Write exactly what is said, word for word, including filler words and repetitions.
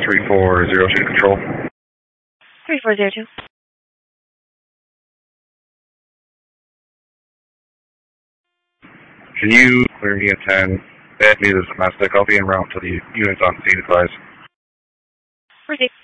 three four zero two control. three four zero two. Can you clear me in ten? Bad news, domestic. I'll be en route to the units on scene advice. Proceed.